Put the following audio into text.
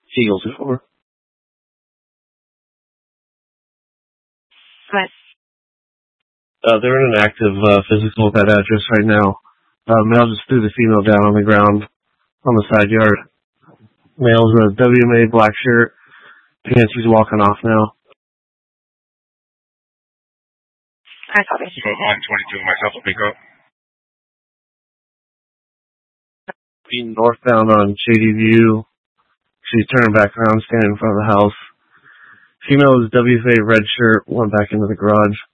Eagles over. Right. They're in an active physical at that address right now. Male just threw the female down on the ground on the side yard. Male's a WMA black shirt. Pants, he's walking off now. I copy. Line 22, myself will pick up. Being northbound on Shady View. She's turning back around, standing in front of the house. Female is WFA red shirt, went back into the garage.